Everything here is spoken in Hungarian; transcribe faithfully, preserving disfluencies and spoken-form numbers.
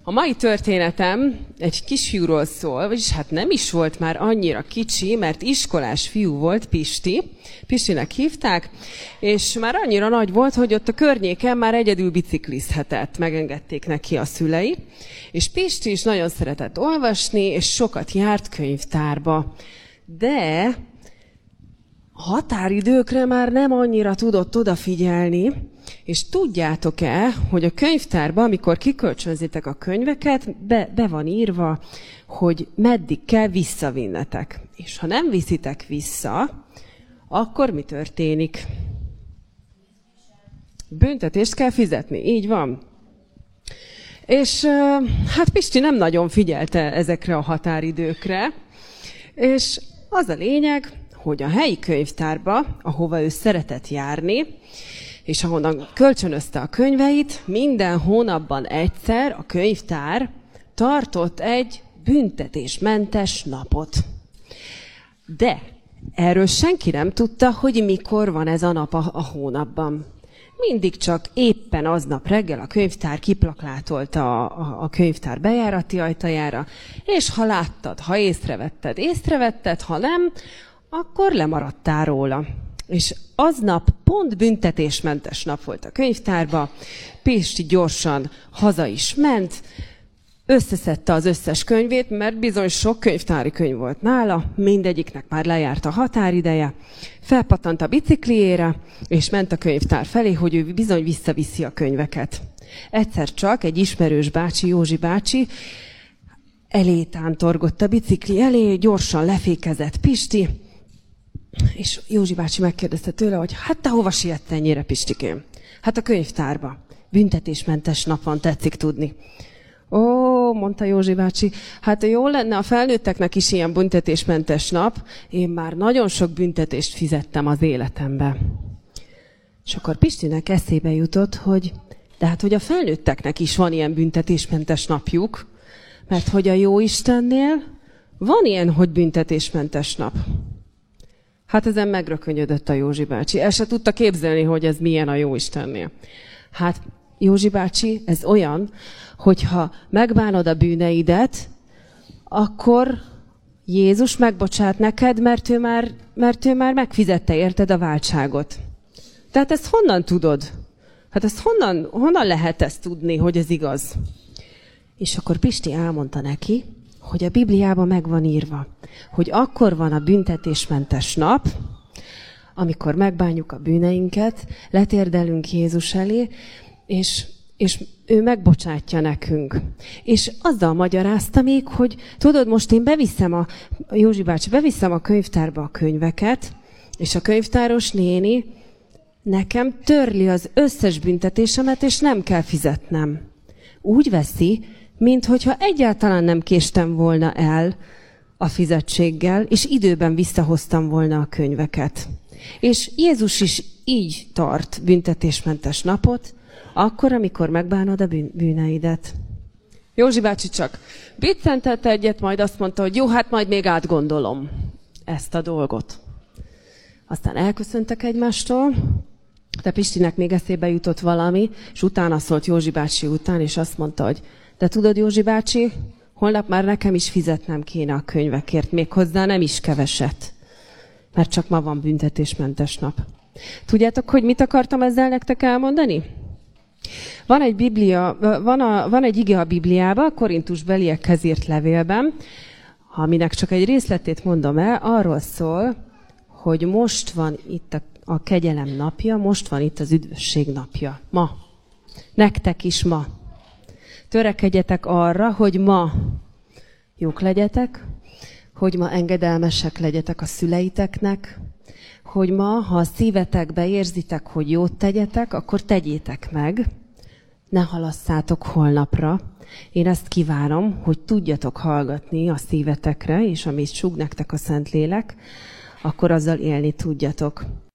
A mai történetem egy kisfiúról szól, vagyis hát nem is volt már annyira kicsi, mert iskolás fiú volt, Pisti. Pistinek hívták, és már annyira nagy volt, hogy ott a környéken már egyedül biciklizhetett, megengedték neki a szülei. És Pisti is nagyon szeretett olvasni, és sokat járt könyvtárba. De a határidőkre már nem annyira tudott odafigyelni, és tudjátok-e, hogy a könyvtárban, amikor kikölcsönzitek a könyveket, be, be van írva, hogy meddig kell visszavinnetek. És ha nem viszitek vissza, akkor mi történik? Büntetést kell fizetni, így van. És hát Pisti nem nagyon figyelte ezekre a határidőkre, és az a lényeg, hogy a helyi könyvtárba, ahova ő szeretett járni, és ahonnan kölcsönözte a könyveit, minden hónapban egyszer a könyvtár tartott egy büntetésmentes napot. De erről senki nem tudta, hogy mikor van ez a nap a, a hónapban. Mindig csak éppen aznap reggel a könyvtár kiplakátolta a, a, a könyvtár bejárati ajtajára, és ha láttad, ha észrevetted, észrevetted, ha nem, akkor lemaradtál róla. És aznap pont büntetésmentes nap volt a könyvtárba, Pisti gyorsan haza is ment, összeszedte az összes könyvét, mert bizony sok könyvtári könyv volt nála, mindegyiknek már lejárt a határideje, felpattant a bicikliére, és ment a könyvtár felé, hogy ő bizony visszaviszi a könyveket. Egyszer csak egy ismerős bácsi, Józsi bácsi, elé tántorgott a bicikli elé, gyorsan lefékezett Pisti, és Józsi bácsi megkérdezte tőle, hogy hát te hova sietsz ennyire, Pistikém? Hát a könyvtárba. Büntetésmentes nap van, tetszik tudni. Ó, mondta Józsi bácsi, hát jó lenne a felnőtteknek is ilyen büntetésmentes nap. Én már nagyon sok büntetést fizettem az életembe. És akkor Pistinek eszébe jutott, hogy de hát, hogy a felnőtteknek is van ilyen büntetésmentes napjuk, mert hogy a Jóistennél van ilyen, hogy büntetésmentes nap. Hát ezen megrökönyödött a Józsi bácsi. El se tudta képzelni, hogy ez milyen a Jóistennél. Hát Józsi bácsi, ez olyan, hogyha megbánod a bűneidet, akkor Jézus megbocsát neked, mert ő már, mert ő már megfizette érted a váltságot. Tehát ezt honnan tudod? Hát ezt honnan, honnan lehet ezt tudni, hogy ez igaz? És akkor Pisti elmondta neki, hogy a Bibliában meg van írva, hogy akkor van a büntetésmentes nap, amikor megbánjuk a bűneinket, letérdelünk Jézus elé, és, és ő megbocsátja nekünk. És azzal magyarázta még, hogy tudod, most én beviszem a, Józsi bácsi, beviszem a könyvtárba a könyveket, és a könyvtáros néni nekem törli az összes büntetésemet, és nem kell fizetnem. Úgy veszi, mint hogyha egyáltalán nem késtem volna el a fizetséggel, és időben visszahoztam volna a könyveket. És Jézus is így tart büntetésmentes napot, akkor, amikor megbánod a bűneidet. Józsi bácsi csak biccentette egyet, majd azt mondta, hogy jó, hát majd még átgondolom ezt a dolgot. Aztán elköszöntek egymástól, de Pistinek még eszébe jutott valami, és utána szólt Józsi bácsi után, és azt mondta, hogy de tudod, Józsi bácsi, holnap már nekem is fizetnem kéne a könyvekért, még hozzá nem is keveset, mert csak ma van büntetésmentes nap. Tudjátok, hogy mit akartam ezzel nektek elmondani? Van egy Biblia, van, a, van egy ige a Bibliában, a Korintusbeliekhez írt levélben, aminek csak egy részletét mondom el, arról szól, hogy most van itt a, a kegyelem napja, most van itt az üdvösség napja. Ma. Nektek is ma. Törekedjetek arra, hogy ma jók legyetek, hogy ma engedelmesek legyetek a szüleiteknek, hogy ma, ha a szívetekbe érzitek, hogy jót tegyetek, akkor tegyétek meg, ne halasszátok holnapra. Én ezt kívánom, hogy tudjatok hallgatni a szívetekre, és amit sug nektek a Szentlélek, akkor azzal élni tudjatok.